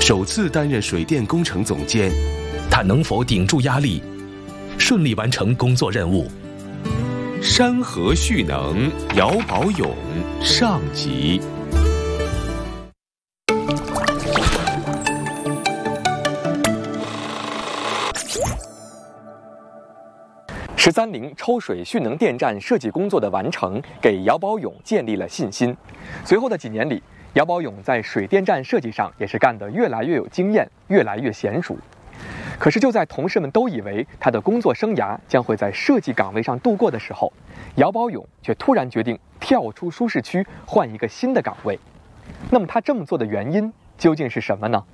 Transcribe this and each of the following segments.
首次担任水电工程总监， 他能否顶住压力，顺利完成工作任务？ 山河蓄能，姚宝永上集。 13-0抽水蓄能电站设计工作的完成，给姚宝永建立了信心。随后的几年里，姚宝永在水电站设计上也是干得越来越有经验，越来越娴熟。可是就在同事们都以为他的工作生涯将会在设计岗位上度过的时候，姚宝永却突然决定跳出舒适区，换一个新的岗位。那么他这么做的原因究竟是什么呢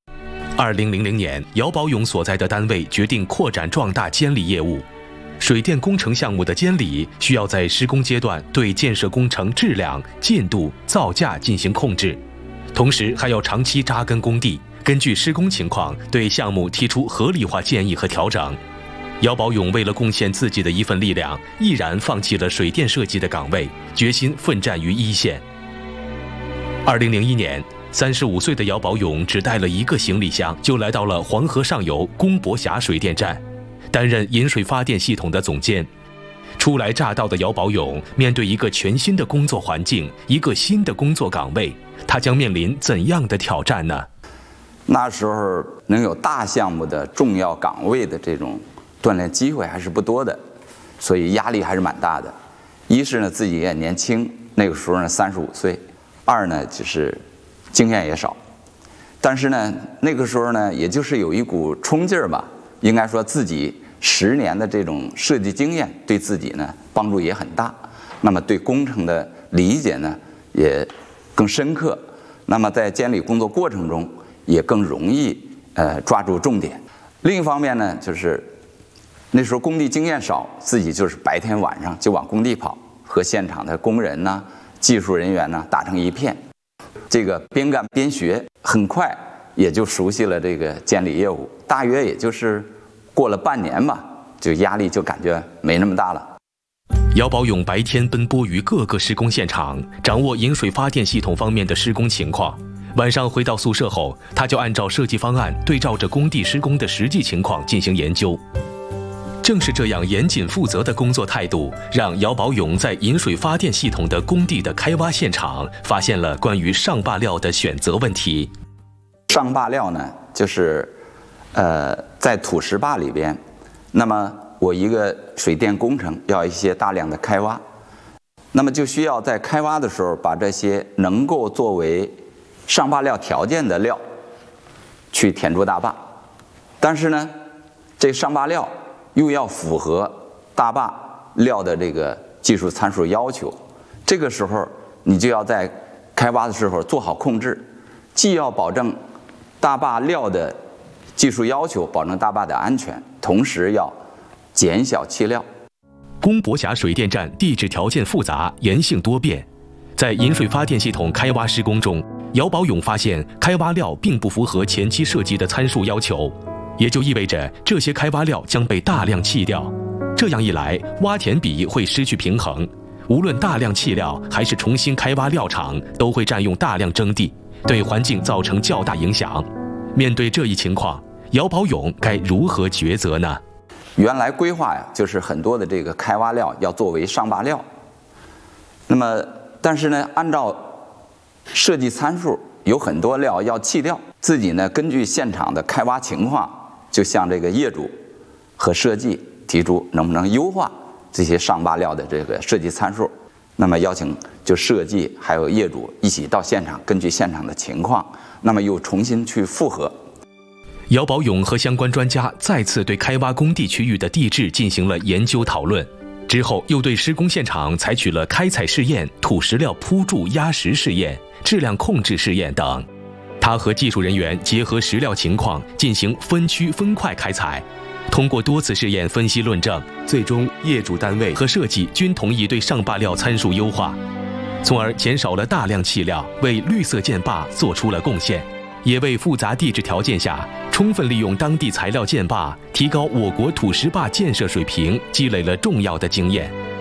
？2000年，姚宝永所在的单位决定扩展壮大监理业务。水电工程项目的监理需要在施工阶段对建设工程质量、进度、造价进行控制，同时还要长期扎根工地，根据施工情况对项目提出合理化建议和调整。姚宝永为了贡献自己的一份力量，毅然放弃了水电设计的岗位，决心奋战于一线。2001年，35岁的姚宝永只带了一个行李箱，就来到了黄河上游公博峡水电站，担任饮水发电系统的总监。初来乍到的姚宝永面对一个全新的工作环境，一个新的工作岗位，他将面临怎样的挑战呢？ 那时候能有大项目的重要岗位的这种锻炼机会还是不多的，所以压力还是蛮大的。一是呢自己也年轻，那个时候呢35岁；二呢就是经验也少。但是呢那个时候呢也就是有一股冲劲儿吧，应该说自己10年的这种设计经验对自己呢帮助也很大，那么对工程的理解呢也更深刻，那么在监理工作过程中也更容易抓住重点。另一方面呢，就是那时候工地经验少，自己就是白天晚上就往工地跑，和现场的工人呐、技术人员呐打成一片，这个边干边学，很快也就熟悉了这个监理业务，大约也就是过了半年吧，就压力就感觉没那么大了。 姚宝永白天奔波于各个施工现场，掌握饮水发电系统方面的施工情况。晚上回到宿舍后，他就按照设计方案，对照着工地施工的实际情况进行研究。正是这样严谨负责的工作态度，让姚宝永在饮水发电系统的工地的开挖现场，发现了关于上坝料的选择问题。 上坝料呢，就是在土石坝里边，那么我一个水电工程要一些大量的开挖，那么就需要在开挖的时候把这些能够作为上坝料条件的料去填入大坝，但是呢这上坝料又要符合大坝料的这个技术参数要求，这个时候你就要在开挖的时候做好控制，既要保证大坝料的技术要求，保证大坝的安全，同时要减小气料。 公博峡水电站地质条件复杂，岩性多变，在饮水发电系统开挖施工中，姚宝永发现开挖料并不符合前期设计的参数要求，也就意味着这些开挖料将被大量弃掉。这样一来，挖填比会失去平衡，无论大量弃料还是重新开挖料场，都会占用大量征地，对环境造成较大影响。面对这一情况，姚宝永该如何抉择呢？ 原来规划呀，就是很多的这个开挖料要作为上坝料，那么但是呢，按照设计参数，有很多料要弃掉。自己呢，根据现场的开挖情况，就向这个业主和设计提出能不能优化这些上坝料的这个设计参数。那么邀请就设计还有业主一起到现场，根据现场的情况，那么又重新去复核。 姚宝永和相关专家再次对开挖工地区域的地质进行了研究讨论，之后又对施工现场采取了开采试验、土石料铺筑压实试验、质量控制试验等。他和技术人员结合石料情况进行分区分块开采，通过多次试验分析论证，最终业主单位和设计均同意对上坝料参数优化，从而减少了大量弃料，为绿色建坝做出了贡献，也为复杂地质条件下充分利用当地材料建坝，提高我国土石坝建设水平积累了重要的经验。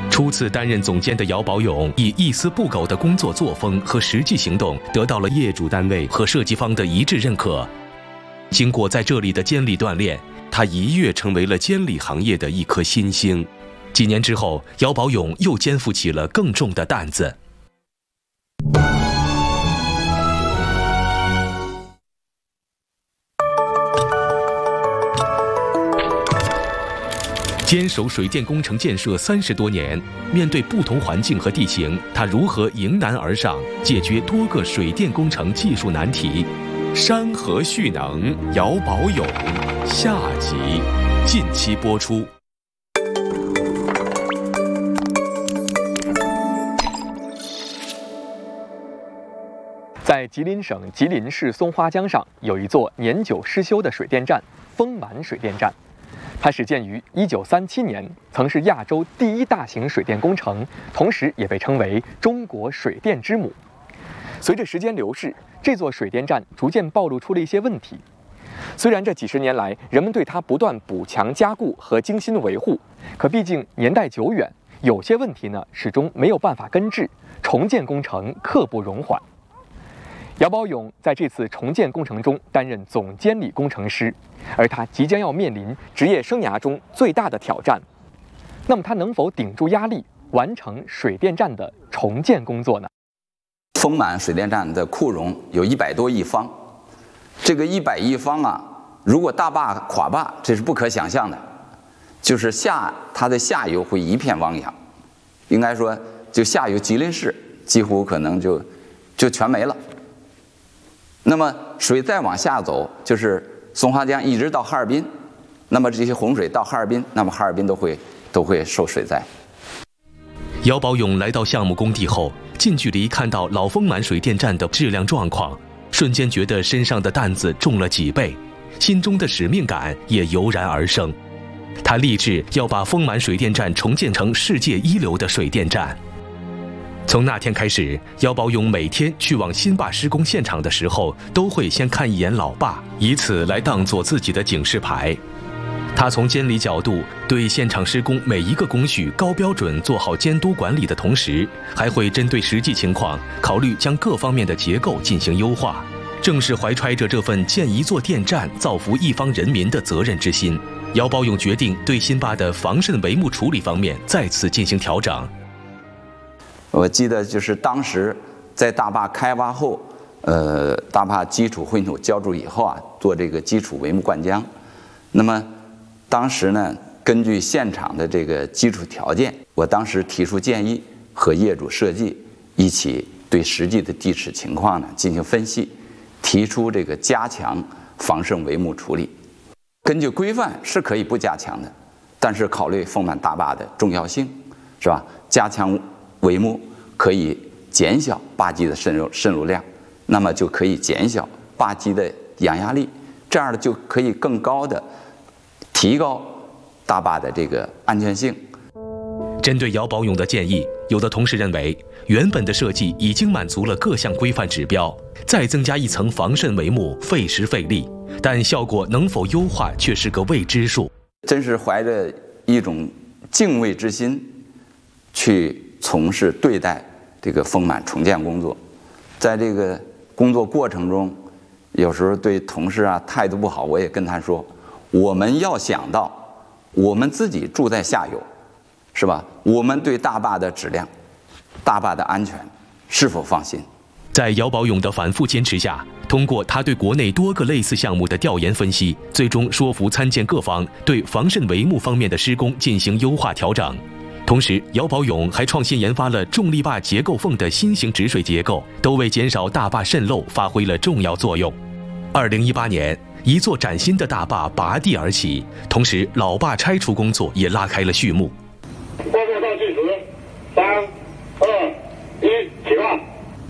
初次担任总监的姚保勇以一丝不苟的工作作风和实际行动，得到了业主单位和设计方的一致认可。经过在这里的监理锻炼，他一跃成为了监理行业的一颗新星。几年之后，姚保勇又肩负起了更重的担子。坚守水电工程建设30多年，面对不同环境和地形，他如何迎难而上，解决多个水电工程技术难题？ 山河蓄能，姚保勇，下集近期播出。 在吉林省吉林市松花江上，有一座年久失修的水电站——丰满水电站。它始建于1937年，曾是亚洲第一大型水电工程，同时也被称为中国水电之母。随着时间流逝，这座水电站逐渐暴露出了一些问题。虽然这几十年来人们对它不断补强加固和精心维护，可毕竟年代久远，有些问题呢始终没有办法根治，重建工程刻不容缓。姚保勇在这次重建工程中担任总监理工程师，而他即将要面临职业生涯中最大的挑战。那么他能否顶住压力，完成水电站的重建工作呢？ 丰满水电站的库容有100多亿方，这个100亿方啊，如果大坝垮坝，这是不可想象的，就是它的下游会一片汪洋，应该说就下游吉林市几乎可能就全没了。那么水再往下走，就是松花江一直到哈尔滨，那么这些洪水到哈尔滨，那么哈尔滨都会受水灾。 姚保勇来到项目工地后，近距离看到老丰满水电站的质量状况，瞬间觉得身上的担子重了几倍，心中的使命感也油然而生。他立志要把丰满水电站重建成世界一流的水电站。从那天开始，姚保勇每天去往新坝施工现场的时候，都会先看一眼老坝，以此来当作自己的警示牌。他从监理角度对现场施工每一个工序高标准做好监督管理的同时，还会针对实际情况考虑将各方面的结构进行优化。正是怀揣着这份建一座电站造福一方人民的责任之心，姚保勇决定对新坝的防渗帷幕处理方面再次进行调整。 我记得就是当时在大坝开挖后，大坝基础混土浇筑以后啊，做这个基础帷幕灌浆。那么当时呢，根据现场的这个基础条件，我当时提出建议，和业主设计一起对实际的地质情况呢进行分析，提出这个加强防渗帷幕处理。根据规范是可以不加强的，但是考虑丰满大坝的重要性，是吧？加强帷幕可以减小坝基的渗入量，那么就可以减小坝基的氧压力，这样就可以更高的提高大坝的这个安全性。 针对姚保勇的建议，有的同事认为，原本的设计已经满足了各项规范指标，再增加一层防渗帷幕费时费力，但效果能否优化却是个未知数。 真是怀着一种敬畏之心去从事对待这个丰满重建工作，在这个工作过程中，有时候对同事啊态度不好，我也跟他说，我们要想到我们自己住在下游，是吧？我们对大坝的质量、大坝的安全是否放心？ 在姚保勇的反复坚持下，通过他对国内多个类似项目的调研分析，最终说服参建各方对防渗帷幕方面的施工进行优化调整。同时，姚保勇还创新研发了重力坝结构缝的新型止水结构，都为减少大坝渗漏发挥了重要作用。2018年，一座崭新的大坝拔地而起，同时老坝拆除工作也拉开了序幕。 工作倒计时，3、2、1，起吧。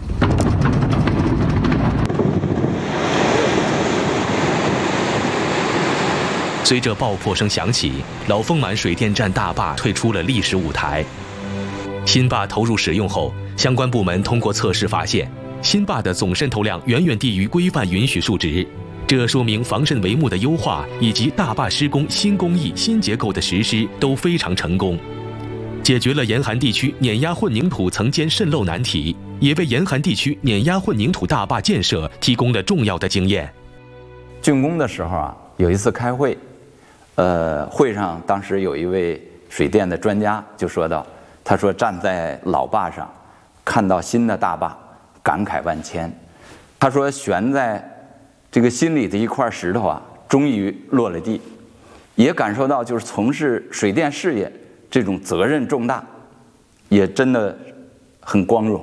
随着爆破声响起，老丰满水电站大坝退出了历史舞台。新坝投入使用后，相关部门通过测试发现，新坝的总渗透量远远低于规范允许数值，这说明防渗帷幕的优化以及大坝施工新工艺、新结构的实施都非常成功。 解决了严寒地区碾压混凝土层间渗漏难题，也为严寒地区碾压混凝土大坝建设提供了重要的经验。 竣工的时候啊，有一次开会，会上当时有一位水电的专家就说到，他说站在老坝上，看到新的大坝，感慨万千。他说悬在这个心里的一块石头啊，终于落了地，也感受到就是从事水电事业这种责任重大，也真的很光荣。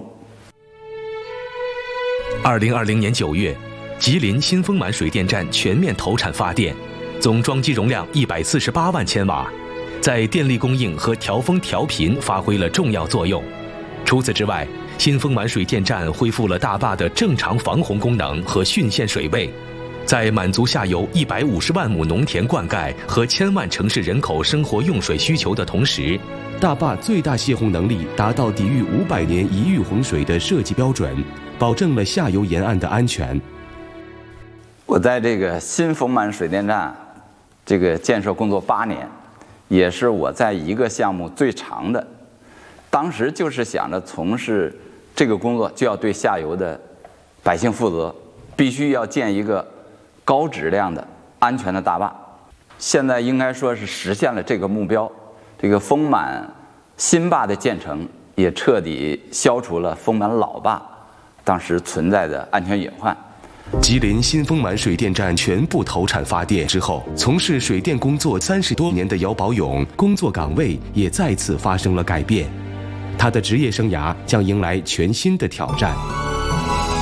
2020年9月，吉林新丰满水电站全面投产发电，总装机容量148万千瓦，在电力供应和调峰调频发挥了重要作用。除此之外，新丰满水电站恢复了大坝的正常防洪功能和汛限水位，在满足下游150万亩农田灌溉和1000万城市人口生活用水需求的同时， 大坝最大泄洪能力达到抵御500年一遇洪水的设计标准，保证了下游沿岸的安全。 我在这个新丰满水电站这个建设工作8年，也是我在一个项目最长的。当时就是想着从事这个工作就要对下游的百姓负责，必须要建一个高质量的安全的大坝。现在应该说是实现了这个目标，这个丰满新坝的建成也彻底消除了丰满老坝当时存在的安全隐患。 吉林新丰满水电站全部投产发电之后，从事水电工作30多年的姚宝勇，工作岗位也再次发生了改变，他的职业生涯将迎来全新的挑战。